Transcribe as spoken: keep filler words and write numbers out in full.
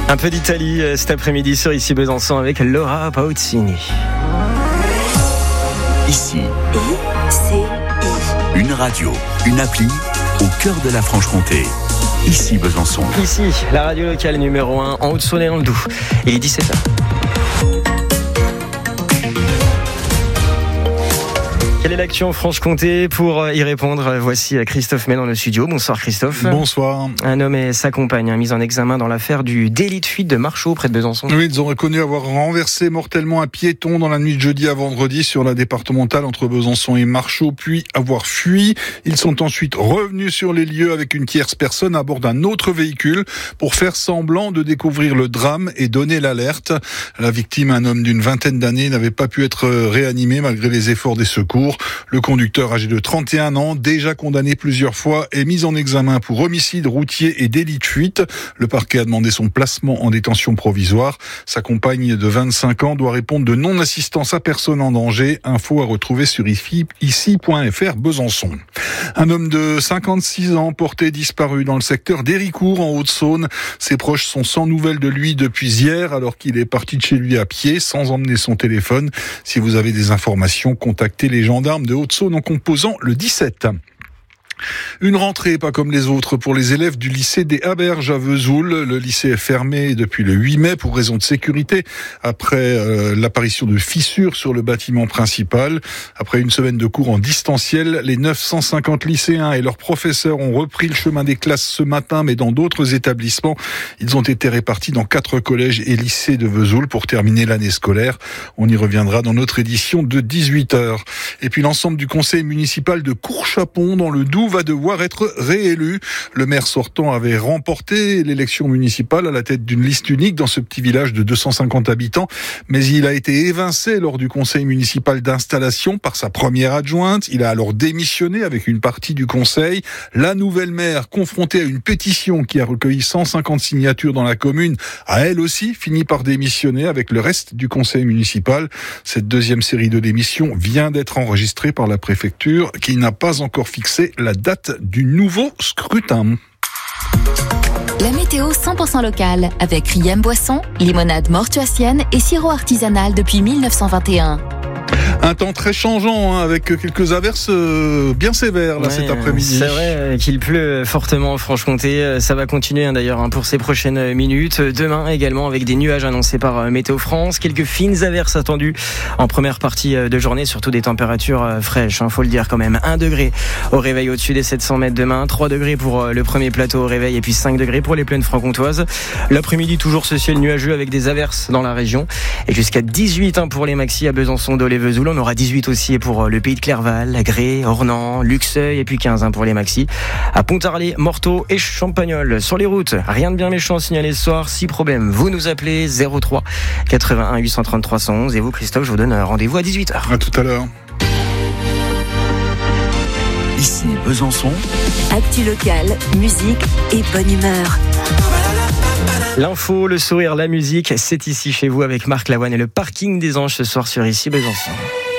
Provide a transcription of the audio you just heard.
Un peu d'Italie euh, cet après-midi sur Ici Besançon avec Laura Pausini. Ici, I C I. une radio, une appli au cœur de la Franche-Comté. Ici Besançon. Ici, la radio locale numéro un en Haute-Saône et dans le Doubs. Il est dix-sept heures. Quelle est l'actu en Franche-Comté? Pour y répondre, voici Christophe May dans le studio. Bonsoir Christophe. Bonsoir. Un homme et sa compagne mis en examen dans l'affaire du délit de fuite de Marchaux près de Besançon. Oui, ils ont reconnu avoir renversé mortellement un piéton dans la nuit de jeudi à vendredi sur la départementale entre Besançon et Marchaux, puis avoir fui. Ils sont ensuite revenus sur les lieux avec une tierce personne à bord d'un autre véhicule pour faire semblant de découvrir le drame et donner l'alerte. La victime, un homme d'une vingtaine d'années, n'avait pas pu être réanimé malgré les efforts des secours. Le conducteur, âgé de trente et un ans, déjà condamné plusieurs fois, est mis en examen pour homicide routier et délit de fuite. Le parquet a demandé son placement en détention provisoire. Sa compagne de vingt-cinq ans doit répondre de non-assistance à personne en danger. Info à retrouver sur ici point f r Besançon. Un homme de cinquante-six ans porté disparu dans le secteur d'Héricourt en Haute-Saône. Ses proches sont sans nouvelles de lui depuis hier alors qu'il est parti de chez lui à pied sans emmener son téléphone. Si vous avez des informations, contactez les gendarmes de Haute-Saône en composant le dix-sept. Une rentrée pas comme les autres pour les élèves du lycée des Haberges à Vesoul. Le lycée est fermé depuis le huit mai pour raison de sécurité après euh, l'apparition de fissures sur le bâtiment principal. Après une semaine de cours en distanciel, les neuf cent cinquante lycéens et leurs professeurs ont repris le chemin des classes ce matin, mais dans d'autres établissements. Ils ont été répartis dans quatre collèges et lycées de Vesoul pour terminer l'année scolaire. On y reviendra dans notre édition de dix-huit heures. Et puis l'ensemble du conseil municipal de Courchapon dans le Doubs va devoir être réélu. Le maire sortant avait remporté l'élection municipale à la tête d'une liste unique dans ce petit village de deux cent cinquante habitants, mais il a été évincé lors du conseil municipal d'installation par sa première adjointe. Il a alors démissionné avec une partie du conseil. La nouvelle maire, confrontée à une pétition qui a recueilli cent cinquante signatures dans la commune, a elle aussi fini par démissionner avec le reste du conseil municipal. Cette deuxième série de démissions vient d'être enregistrée par la préfecture qui n'a pas encore fixé la date du nouveau scrutin. La météo cent pour cent locale avec Riem Boisson, limonade mortuacienne et sirop artisanal depuis mille neuf cent vingt et un. Un temps très changeant, hein, avec quelques averses euh, bien sévères là, ouais, cet après-midi. C'est vrai qu'il pleut fortement en Franche-Comté. Ça va continuer hein, d'ailleurs hein, pour ces prochaines minutes. Demain également avec des nuages annoncés par euh, Météo France. Quelques fines averses attendues en première partie de journée. Surtout des températures euh, fraîches, hein, faut le dire quand même. un degré au réveil au-dessus des sept cents mètres demain. trois degrés pour euh, le premier plateau au réveil. Et puis cinq degrés pour les plaines franc-comtoises. L'après-midi toujours ce ciel nuageux avec des averses dans la région. Et jusqu'à dix-huit hein, pour les maxis à Besançon, Dole et Vesoul. On aura dix-huit aussi pour le pays de Clerval, Agré, Ornans, Luxeuil et puis quinze hein, pour les maxis à Pontarlier, Morteau et Champagnole. Sur les routes, rien de bien méchant signalé ce soir. Si problème, vous nous appelez zéro trois quatre-vingt-un huit cent trente-trois cent onze et vous Christophe, je vous donne rendez-vous à dix-huit heures. À tout à l'heure. Ici Besançon. Actu locale, musique et bonne humeur. L'info, le sourire, la musique, c'est ici chez vous avec Marc Lavoine et le parking des Anges ce soir sur Ici Besançon.